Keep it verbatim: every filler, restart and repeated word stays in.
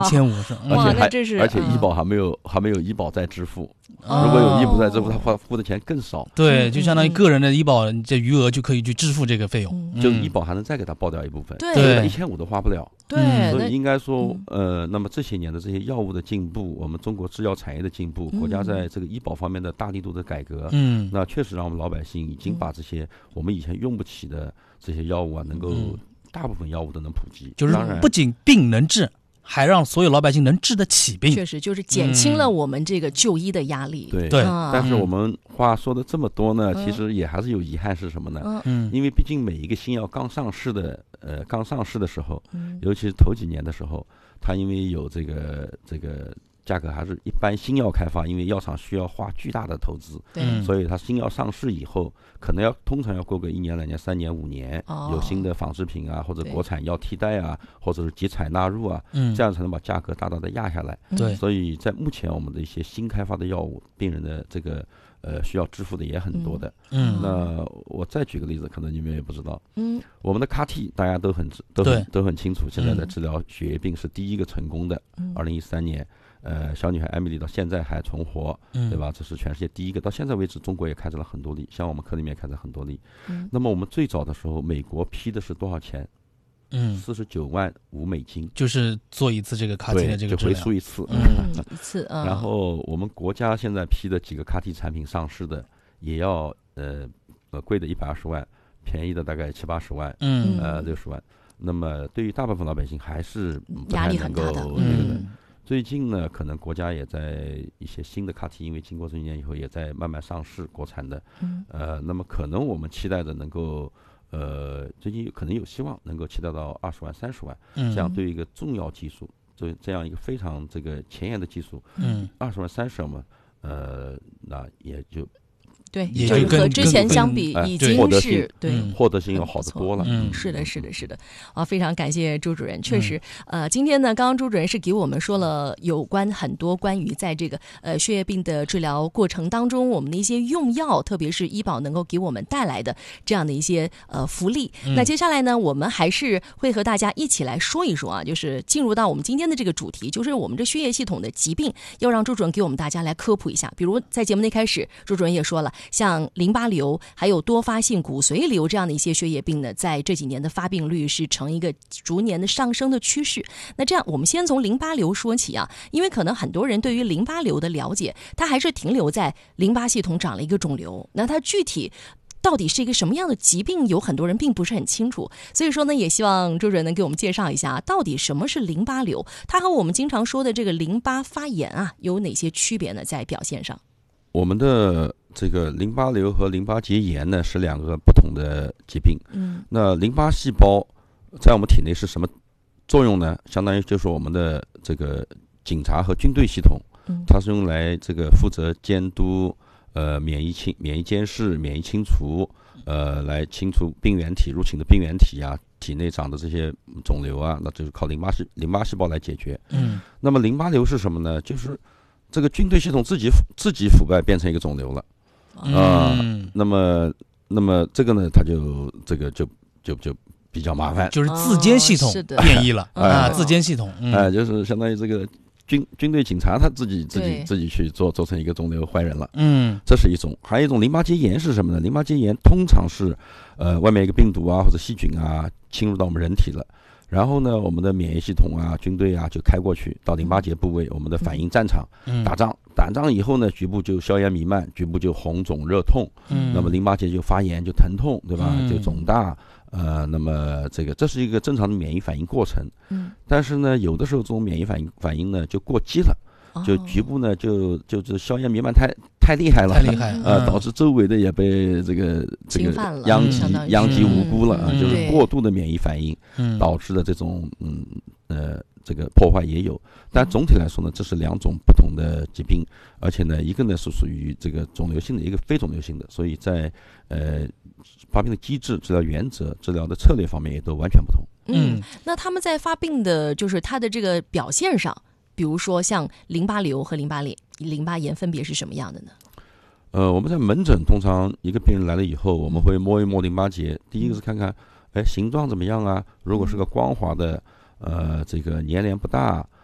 一千五是， 而且还这是而且医保还没有、嗯、还没有医保再支付。如果有医保再支付，他花付的钱更少。 对，就相当于个人的医保这余额就可以去支付这个费用， 嗯、就医保还能再给他报掉一部分。 对， 一千五都花不了。 对， 所以应该说，呃，那么这些年的这些药物的进步，我们中国制药产业的进步，国家在这个医保方面的大力度的改革，嗯，那确实让我们老百姓已经把这些我们以前用不起的这些药物啊，能够大部分药物都能普及。 就是不仅病能治，还让所有老百姓能治得起病， 确实就是减轻了我们这个就医的压力。 对对、 嗯，但是我们话说的这么多呢，嗯、其实也还是有遗憾是什么呢？嗯，因为毕竟每一个新药刚上市的，呃，刚上市的时候，嗯、尤其是头几年的时候，它因为有这个这个。价格还是一般新药开发，因为药厂需要花巨大的投资， 对， 所以它新药上市以后，可能要通常要过个一年、两年、三年、五年，哦、有新的仿制品啊，或者国产药替代啊，或者是集采纳入啊，嗯、这样才能把价格大大的压下来。 对， 所以在目前我们的一些新开发的药物，病人的这个呃需要支付的也很多的。嗯，那我再举个例子，可能你们也不知道，嗯，我们的 C A R T 大家都很都很都很清楚，现在在治疗血液病是第一个成功的，二零一三年。呃，小女孩艾米丽到现在还存活，嗯、对吧？这是全世界第一个。到现在为止，中国也开展了很多例，像我们科里面开展很多例。嗯、那么我们最早的时候，美国批的是多少钱？嗯，四十九万五美金， 就是做一次这个卡 T 的这个就回输一次， 嗯，一次。嗯、 然后我们国家现在批的几个卡 T 产品上市的，也要呃呃贵的一百二十万，便宜的大概七八十万，嗯，呃六十万。那么对于大部分老百姓还是不太能够那个的。嗯最近呢，可能国家也在一些新的卡 T， 因为经过这一年以后，也在慢慢上市国产的。嗯，呃，那么可能我们期待着能够，呃，最近可能有希望能够期待到二十万、三十万。嗯，这样对于一个重要技术，这这样一个非常这个前沿的技术，嗯，二十万、三十万嘛，呃，那也就。 对，就是和之前相比，已经是对获得性要好得多了。 嗯，是的，是的，是的。啊，非常感谢朱主任。确实，呃，今天呢，刚刚朱主任是给我们说了有关很多关于在这个呃血液病的治疗过程当中，我们的一些用药，特别是医保能够给我们带来的这样的一些呃福利。嗯、那接下来呢，我们还是会和大家一起来说一说啊，就是进入到我们今天的这个主题，就是我们这血液系统的疾病，要让朱主任给我们大家来科普一下。比如在节目的一开始，朱主任也说了。像淋巴瘤还有多发性骨髓瘤这样的一些血液病呢，在这几年的发病率是呈一个逐年的上升的趋势。那这样我们先从淋巴瘤说起啊，因为可能很多人对于淋巴瘤的了解，它还是停留在淋巴系统长了一个肿瘤，那它具体到底是一个什么样的疾病，有很多人并不是很清楚。所以说呢，也希望朱主任能给我们介绍一下，到底什么是淋巴瘤，它和我们经常说的这个淋巴发炎啊有哪些区别呢？在表现上， 我们的这个淋巴瘤和淋巴结炎呢是两个不同的疾病。嗯，那淋巴细胞在我们体内是什么作用呢？相当于就是我们的这个警察和军队系统，它是用来这个负责监督呃免疫清、免疫监视、免疫清除，呃来清除病原体入侵的病原体啊，体内长的这些肿瘤啊，那就是靠淋巴细淋巴细胞来解决。嗯，那么淋巴瘤是什么呢？就是这个军队系统自己自己腐败变成一个肿瘤了。啊、呃，那么，那么这个呢，它就这个就就就比较麻烦， 就是自监系统变异了、哦、啊，自监系统，哎、 嗯呃，就是相当于这个军军队警察他自己自己自己去做做成一个肿瘤坏人了，嗯，这是一种。还有一种淋巴结炎是什么呢？淋巴结炎通常是呃外面一个病毒啊或者细菌啊侵入到我们人体了。然后呢，我们的免疫系统啊、军队啊就开过去到淋巴结部位，我们的反应战场，打仗，打仗以后呢，局部就消炎弥漫，局部就红肿热痛，嗯，那么淋巴结就发炎就疼痛，对吧？嗯、就肿大，呃，那么这个这是一个正常的免疫反应过程，嗯，但是呢，有的时候这种免疫反应反应呢就过激了。就局部呢，就就是消炎弥漫太太厉害了， 太厉害， 呃，导致周围的也被这个这个殃及殃及无辜了啊， 嗯、 就是过度的免疫反应、嗯、导致的这种嗯呃这个破坏也有，但总体来说呢，这是两种不同的疾病，而且呢，一个呢是属于这个肿瘤性的，一个非肿瘤性的，所以在呃发病的机制、治疗原则、治疗的策略方面也都完全不同。 嗯，那他们在发病的就是他的这个表现上。比如说像淋巴瘤和淋巴炎淋巴炎分别是什么样的呢？ 呃，我们在门诊通常一个病人来了以后，我们会摸一摸淋巴结，第一个是看看，哎，形状怎么样啊？如果是个光滑的，呃，这个粘连不大，